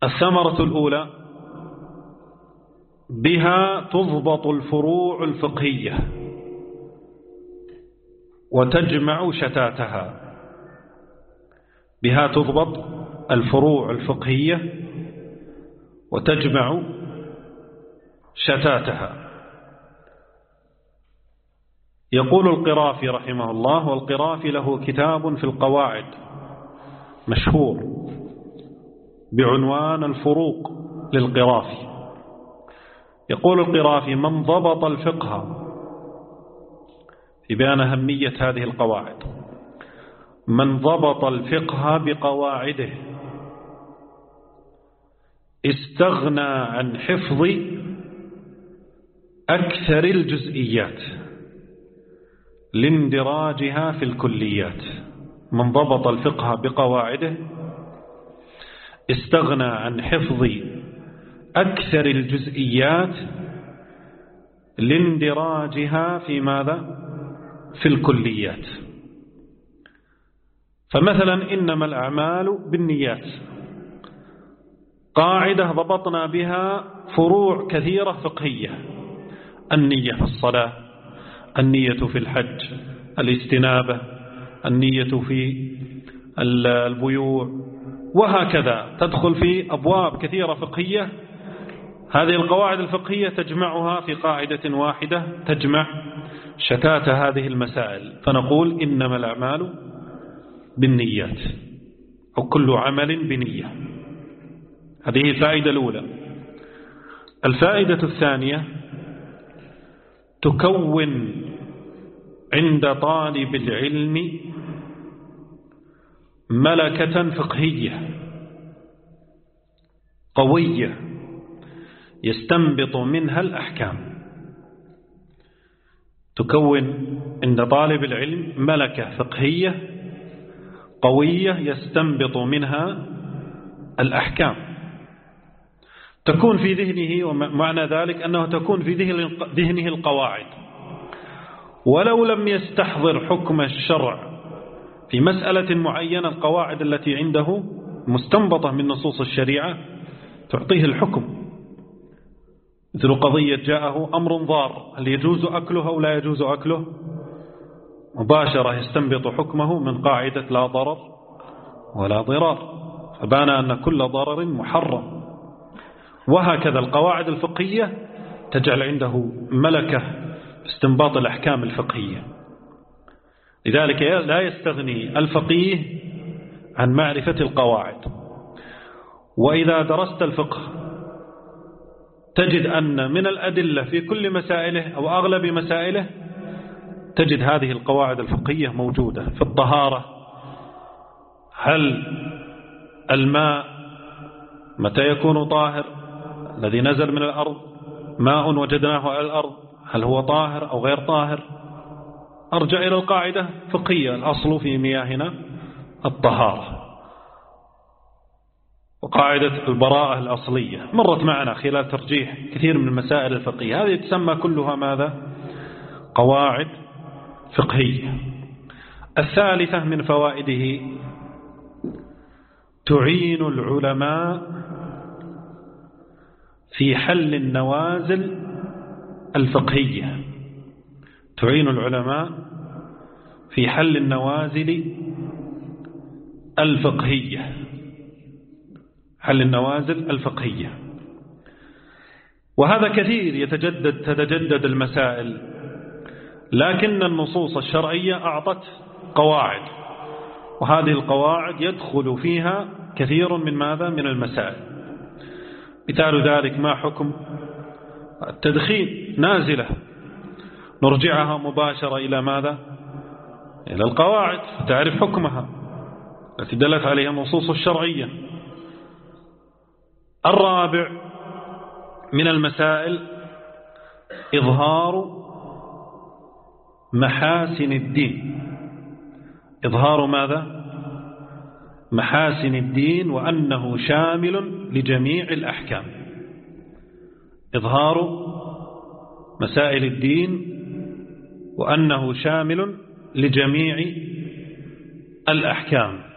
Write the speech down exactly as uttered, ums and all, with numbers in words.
الثمرة الأولى: بها تضبط الفروع الفقهية وتجمع شتاتها. بها تضبط الفروع الفقهية وتجمع شتاتها. يقول القرافي رحمه الله، والقرافي له كتاب في القواعد مشهور بعنوان الفروق للقرافي. يقول القرافي: من ضبط الفقه، في بيان أهمية هذه القواعد، من ضبط الفقه بقواعده استغنى عن حفظ أكثر الجزئيات لاندراجها في الكليات. من ضبط الفقه بقواعده استغنى عن حفظ أكثر الجزئيات لاندراجها في ماذا؟ في الكليات. فمثلا إنما الأعمال بالنيات، قاعدة ضبطنا بها فروع كثيرة فقهية: النية في الصلاة، النية في الحج، الاستنابة، النية في البيوع، وهكذا تدخل في أبواب كثيرة فقهية. هذه القواعد الفقهية تجمعها في قاعدة واحدة تجمع شتات هذه المسائل، فنقول إنما الأعمال بالنيات، أو كل عمل بنية. هذه الفائدة الأولى. الفائدة الثانية: تكون عند طالب العلم ملكة فقهية قوية يستنبط منها الأحكام. تكون عند طالب العلم ملكة فقهية قوية يستنبط منها الأحكام. تكون في ذهنه، ومعنى ذلك أنه تكون في ذهنه القواعد، ولو لم يستحضر حكم الشرع في مسألة معينة، القواعد التي عنده مستنبطة من نصوص الشريعة تعطيه الحكم. مثل قضية جاءه أمر ضار، هل يجوز أكله أو لا يجوز أكله؟ مباشرة يستنبط حكمه من قاعدة لا ضرر ولا ضرار، فبان أن كل ضرر محرم. وهكذا القواعد الفقهية تجعل عنده ملكة استنباط الأحكام الفقهية. لذلك لا يستغني الفقيه عن معرفة القواعد. وإذا درست الفقه تجد أن من الأدلة في كل مسائله أو أغلب مسائله تجد هذه القواعد الفقهية موجودة. في الطهارة: هل الماء متى يكون طاهر؟ الذي نزل من الأرض ماء وجدناه على الأرض، هل هو طاهر أو غير طاهر؟ أرجع إلى القاعدة فقهية: الأصل في مياهنا الطهارة. وقاعدة البراءة الأصلية مرت معنا خلال ترجيح كثير من المسائل الفقهية. هذه تسمى كلها ماذا؟ قواعد فقهية. الثالثة من فوائده: تعين العلماء في حل النوازل الفقهية. تعين العلماء في حل النوازل الفقهية. حل النوازل الفقهية، وهذا كثير يتجدد تتجدد المسائل، لكن النصوص الشرعية أعطت قواعد، وهذه القواعد يدخل فيها كثير من ماذا؟ من المسائل. مثال ذلك: ما حكم التدخين؟ نازلة، نرجعها مباشرة إلى ماذا؟ إلى القواعد فتعرف حكمها التي دلت عليها النصوص الشرعية. الرابع من المسائل: إظهار محاسن الدين. إظهار ماذا؟ محاسن الدين، وأنه شامل لجميع الأحكام. إظهار مسائل الدين وأنه شامل لجميع الأحكام.